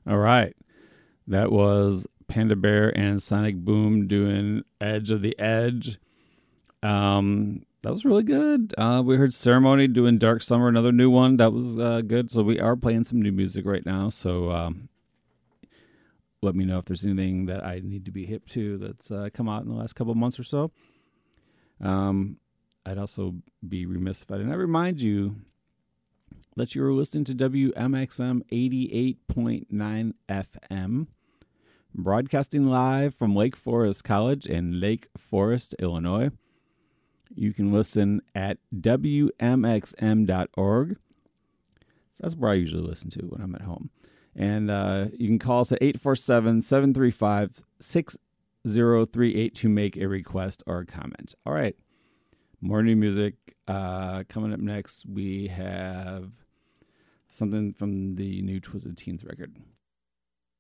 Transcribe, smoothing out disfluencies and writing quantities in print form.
All right. That was Panda Bear and Sonic Boom doing Edge of the Edge. That was really good. We heard Ceremony doing Dark Summer, another new one. That was good. So we are playing some new music right now. So let me know if there's anything that I need to be hip to that's come out in the last couple of months or so. I'd also be remiss if I didn't remind you that you were listening to WMXM 88.9 FM, broadcasting live from Lake Forest College in Lake Forest, Illinois. You can listen at WMXM.org. So that's where I usually listen to when I'm at home. And you can call us at 847-735-6038 to make a request or a comment. All right. More new music. Coming up next, we have something from the new Twisted Teens record.